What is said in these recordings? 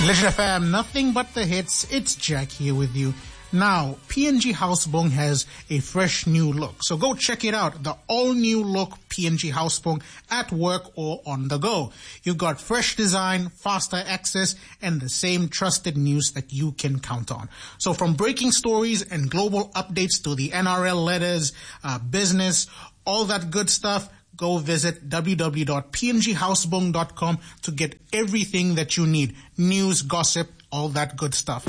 Legend FM, nothing but the hits. It's Jack here with you. Now, PNG Housebong has a fresh new look. So go check it out. The all-new look PNG Housebong at work or on the go. You've got fresh design, faster access, and the same trusted news that you can count on. So from breaking stories and global updates to the NRL letters, business, all that good stuff, go visit www.pnghousebong.com to get everything that you need. News, gossip, all that good stuff.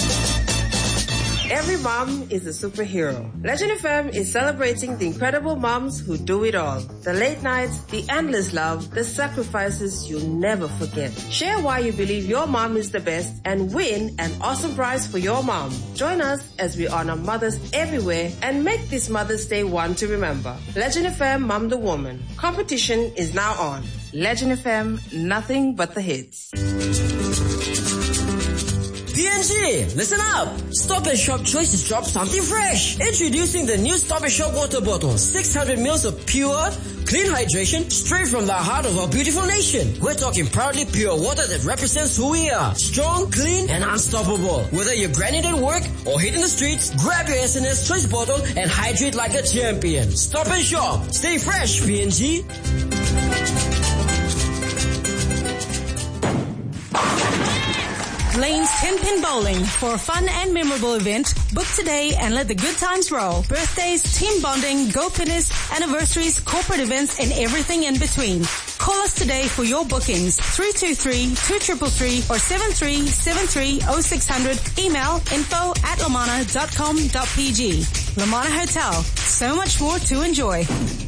Every mom is a superhero. Legend FM is celebrating the incredible moms who do it all. The late nights, the endless love, the sacrifices you'll never forget. Share why you believe your mom is the best and win an awesome prize for your mom. Join us as we honor mothers everywhere and make this Mother's Day one to remember. Legend FM Mom the Woman. Competition is now on. Legend FM, nothing but the hits. PNG, listen up! Stop and Shop Choices dropped something fresh. Introducing the new Stop and Shop water bottle. 600 mils of pure, clean hydration straight from the heart of our beautiful nation. We're talking proudly pure water that represents who we are. Strong, clean, and unstoppable. Whether you're grinding at work or hitting the streets, grab your SNS Choice bottle and hydrate like a champion. Stop and Shop. Stay fresh, PNG. Lane's 10-pin bowling for a fun and memorable event. Book today and let the good times roll. Birthdays, team bonding, go pinners, anniversaries, corporate events, and everything in between. Call us today for your bookings. 323-2333 or 7373-0600. Email info@lamana.com.pg. Lamana Hotel. So much more to enjoy.